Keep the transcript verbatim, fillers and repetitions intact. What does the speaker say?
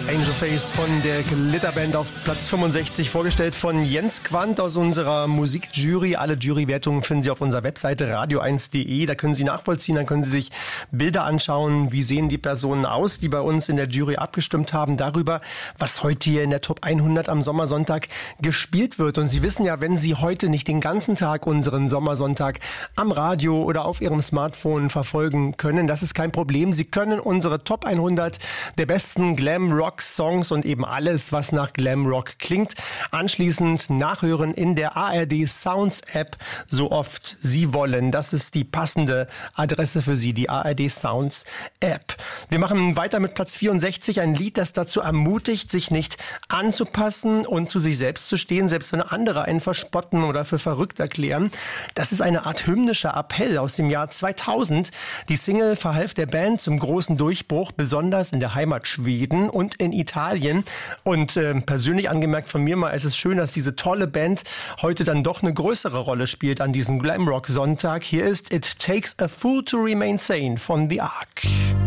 Angelface von der Glitterband auf Platz fünfundsechzig, vorgestellt von Jens Quandt aus unserer Musikjury. Alle Jurywertungen finden Sie auf unserer Webseite radio eins punkt de. Da können Sie nachvollziehen, dann können Sie sich Bilder anschauen, wie sehen die Personen aus, die bei uns in der Jury abgestimmt haben, darüber, was heute hier in der Top hundert am Sommersonntag gespielt wird. Und Sie wissen ja, wenn Sie heute nicht den ganzen Tag unseren Sommersonntag am Radio oder auf Ihrem Smartphone verfolgen können, das ist kein Problem. Sie können unsere Top hundert der besten Glam-Rock-Songs und eben alles, was nach Glam-Rock klingt, anschließend nachhören in der A R D Sounds App, so oft Sie wollen. Das ist die passende Adresse für Sie, die A R D Sounds App. Wir machen weiter mit Platz vierundsechzig, ein Lied, das dazu ermutigt, sich nicht anzupassen und zu sich selbst zu stehen, selbst wenn andere einen verspotten oder für verrückt erklären. Das ist eine Art hymnischer Appell aus dem Jahr zweitausend. Die Single verhalf der Band zum großen Durchbruch, besonders in der Heimat Schweden und in Italien. Und äh, persönlich angemerkt von mir mal, es ist schön, dass diese tolle Band heute dann doch eine größere Rolle spielt an diesem Glamrock-Sonntag. Hier ist It Takes a Fool to Remain Sane von The Ark.